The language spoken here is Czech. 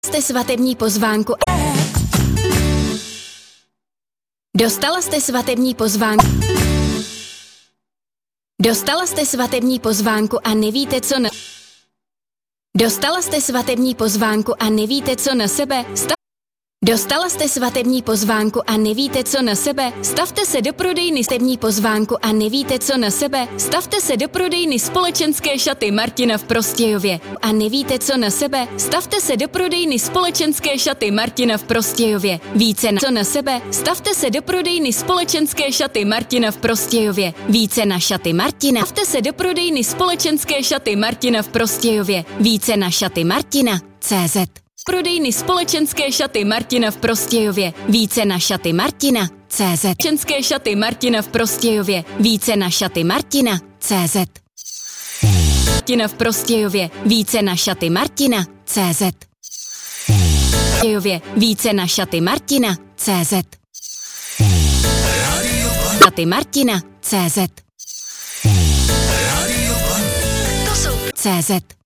Jste svatební pozvánku. Dostala jste svatební pozvánku. Dostala jste svatební pozvánku a nevíte, co na... Dostala jste svatební pozvánku a nevíte, co na sebe... Dostala jste svatební pozvánku a nevíte, co na sebe? Stavte se do prodejny svatební pozvánku a nevíte, co na sebe? Stavte se do prodejny Společenské šaty Martina v Prostějově a nevíte, co na sebe? Stavte se do prodejny Společenské šaty Martina v Prostějově. Více na co na sebe? Stavte se do prodejny Společenské šaty Martina v Prostějově. Více na šaty Martina. Stavte se do prodejny Společenské šaty Martina v Prostějově. Více na šaty Martina. CZ. Prodejny Společenské šaty Martina v Prostějově. Více na šaty Martina. CZ. Společenské šaty Martina v Prostějově. Více na šaty Martina. CZ. Martina v Prostějově. Více na šaty Martina. CZ. Prostějově. Více na šaty Martina. CZ. Šaty Martina. CZ. To jsou CZ.